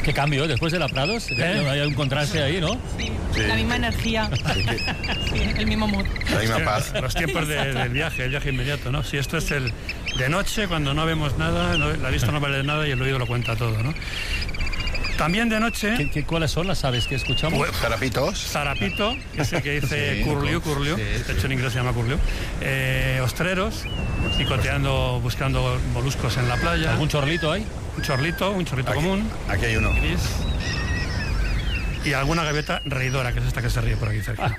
Qué cambio, después de la Prados, hay un contraste ahí, ¿no? Sí, la misma energía, sí, el mismo mood. La misma paz. Los tiempos del viaje, el viaje inmediato, ¿no? Si esto es el de noche, cuando no vemos nada, la vista no vale nada y el oído lo cuenta todo, ¿no? También de noche... ¿Cuáles son las aves que escuchamos? Zarapitos. Zarapito, que es el que dice Sí, curliu, sí, de hecho en inglés se llama curliu. Ostreros, picoteando, buscando moluscos en la playa. ¿Algún chorlito hay? Un chorlito Aquí, común. Aquí hay uno. Gris. Y alguna gaviota reidora, que es esta que se ríe por aquí cerca.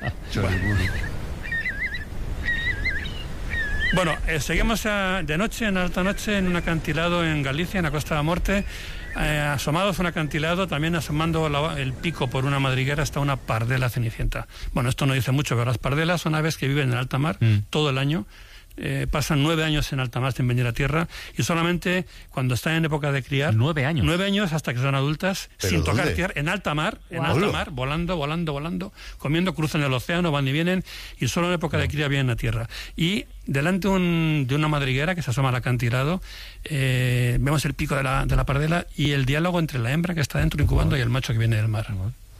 Bueno, seguimos de noche, en alta noche, en un acantilado en Galicia, en la Costa de la Muerte. Asomados a un acantilado, también asomando el pico por una madriguera, está una pardela cenicienta. Bueno, esto no dice mucho, pero las pardelas son aves que viven en alta mar todo el año. Pasan 9 años en alta mar sin venir a tierra y solamente cuando están en época de criar 9 años 9 años hasta que son adultas sin tocar tierra, en alta mar, volando, comiendo, cruzan el océano, van y vienen y solo en época de cría vienen a tierra. Y delante de una madriguera que se asoma al acantilado, vemos el pico de la pardela y el diálogo entre la hembra que está dentro incubando y el macho que viene del mar.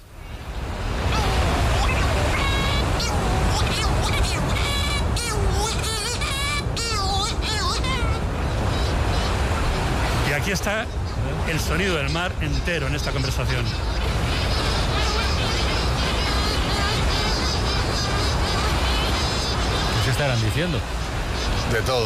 Y aquí está el sonido del mar entero en esta conversación. ¿Qué estarán diciendo? De todo.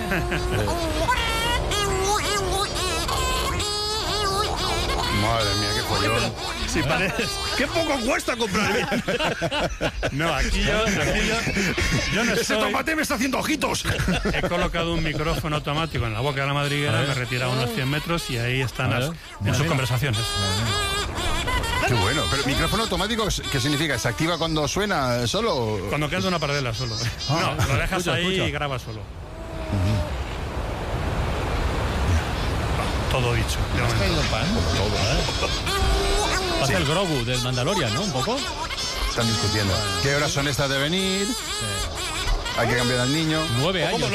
Madre mía, qué follón. Sí, parece. ¡Qué poco cuesta comprar bien! No, aquí yo no ¡Ese tomate me está haciendo ojitos! He colocado un micrófono automático en la boca de la madriguera, me he retirado unos 100 metros y ahí están en sus conversaciones. Qué bueno. Pero micrófono automático, ¿qué significa? ¿Se activa cuando suena solo? Cuando canta una pardela solo. No, lo dejas ahí y graba solo. Todo dicho. ¿Has caído en pan? Pasa el Grogu del Mandalorian, ¿no? Un poco. Están discutiendo. ¿Qué horas son estas de venir? Hay que cambiar al niño. 9 años.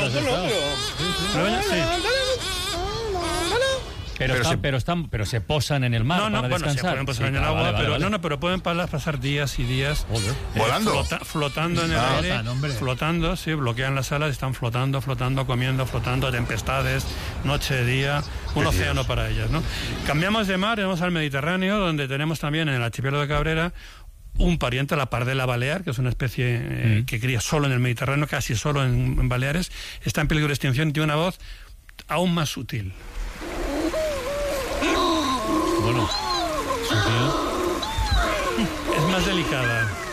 Pero se posan en el mar para descansar. Se pueden posar en el agua, pero pueden pasar días y días volando, flotando en el aire, flotando, sí, bloquean las alas, están flotando, comiendo, tempestades, noche, día, un océano para ellas, ¿no? Cambiamos de mar, vamos al Mediterráneo, donde tenemos también en el archipiélago de Cabrera un pariente, la pardela balear, que es una especie que cría solo en el Mediterráneo, casi solo en Baleares, está en peligro de extinción y tiene una voz aún más sutil. Bueno, sutil. Es más delicada.